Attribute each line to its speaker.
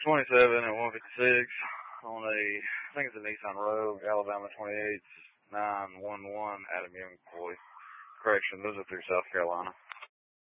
Speaker 1: 27 at 156 on I think it's a Nissan Rogue, Alabama 28, 911, Adam Young, boy. Correction, those are through South Carolina.